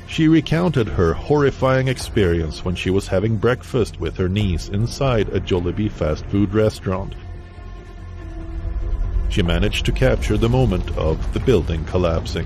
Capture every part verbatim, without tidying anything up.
She recounted her horrifying experience when she was having breakfast with her niece inside a Jollibee fast food restaurant. She managed to capture the moment of the building collapsing.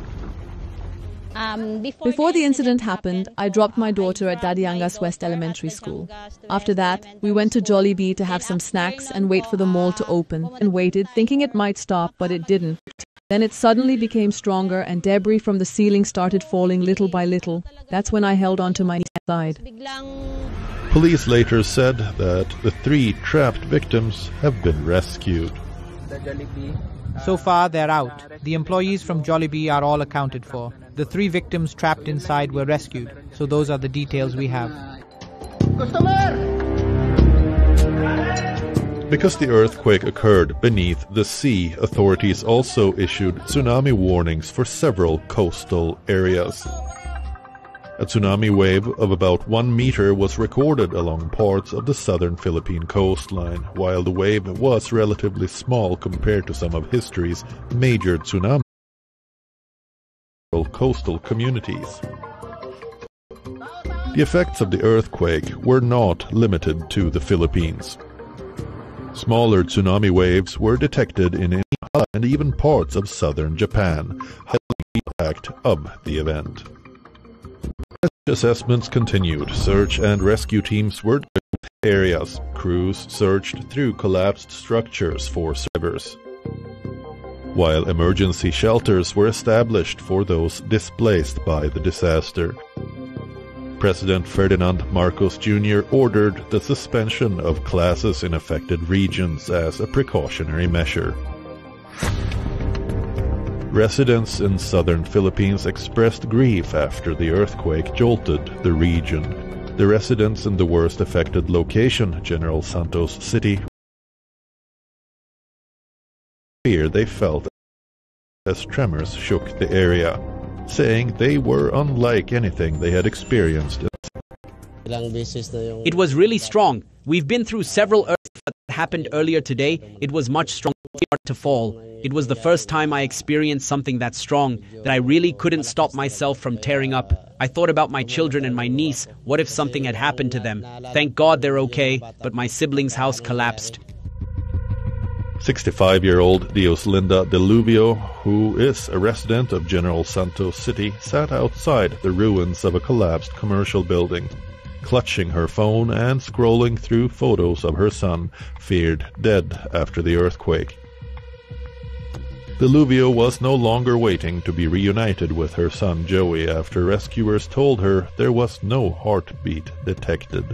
Um, before, before the incident happened, I dropped my daughter at Dadiangas West Elementary School. After that, we went to Jollibee to have some snacks and wait for the mall to open, and waited, thinking it might stop, but it didn't. Then it suddenly became stronger and debris from the ceiling started falling little by little. That's when I held onto my side. Police later said that the three trapped victims have been rescued. So far, they're out. The employees from Jollibee are all accounted for. The three victims trapped inside were rescued. So those are the details we have. Because the earthquake occurred beneath the sea, authorities also issued tsunami warnings for several coastal areas. A tsunami wave of about one meter was recorded along parts of the southern Philippine coastline, while the wave was relatively small compared to some of history's major tsunamis in coastal communities. The effects of the earthquake were not limited to the Philippines. Smaller tsunami waves were detected in India and even parts of southern Japan, highlighting the impact of the event. Assessments continued. Search and rescue teams were in areas. Crews searched through collapsed structures for survivors, while emergency shelters were established for those displaced by the disaster. President Ferdinand Marcos Junior ordered the suspension of classes in affected regions as a precautionary measure. Residents in southern Philippines expressed grief after the earthquake jolted the region. The residents in the worst affected location, General Santos City, fear they felt as tremors shook the area, saying they were unlike anything they had experienced. It was really strong. We've been through several earthquakes that happened earlier today. It was much stronger to fall. It was the first time I experienced something that strong that I really couldn't stop myself from tearing up. I thought about my children and my niece. What if something had happened to them? Thank God they're okay, but my siblings' house collapsed. sixty-five-year-old Dioslinda Deluvio, who is a resident of General Santos City, sat outside the ruins of a collapsed commercial building, clutching her phone and scrolling through photos of her son, feared dead after the earthquake. Deluvio was no longer waiting to be reunited with her son Joey after rescuers told her there was no heartbeat detected.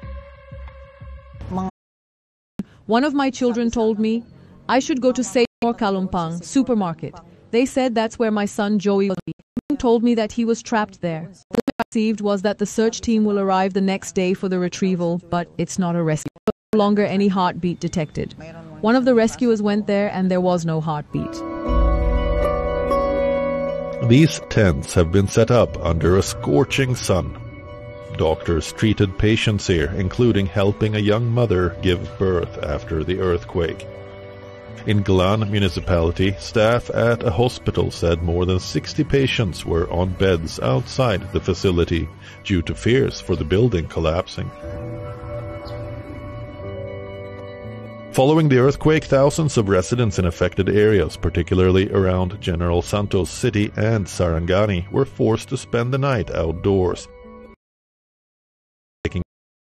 One of my children told me I should go to Seymour Kalumpang supermarket. They said that's where my son Joey was. He told me that he was trapped there. What I received was that the search team will arrive the next day for the retrieval, but it's not a rescue. No longer any heartbeat detected. One of the rescuers went there and there was no heartbeat. These tents have been set up under a scorching sun. Doctors treated patients here, including helping a young mother give birth after the earthquake. In Glan municipality, staff at a hospital said more than sixty patients were on beds outside the facility due to fears for the building collapsing. Following the earthquake, thousands of residents in affected areas, particularly around General Santos City and Sarangani, were forced to spend the night outdoors, taking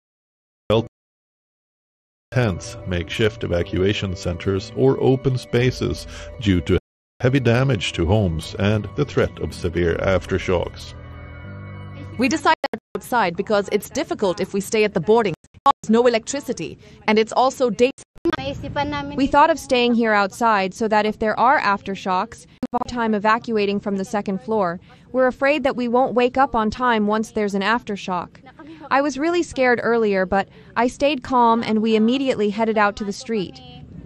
tents, makeshift evacuation centers, or open spaces due to heavy damage to homes and the threat of severe aftershocks. We decided outside because it's difficult if we stay at the boarding. There's no electricity, and it's also dangerous. We thought of staying here outside so that if there are aftershocks, we have time evacuating from the second floor. We're afraid that we won't wake up on time once there's an aftershock. I was really scared earlier, but I stayed calm and we immediately headed out to the street.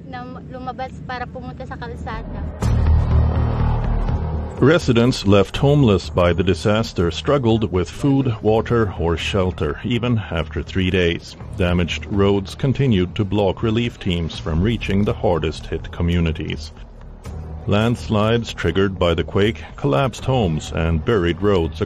Residents left homeless by the disaster struggled with food, water, or shelter, even after three days. Damaged roads continued to block relief teams from reaching the hardest-hit communities. Landslides triggered by the quake collapsed homes and buried roads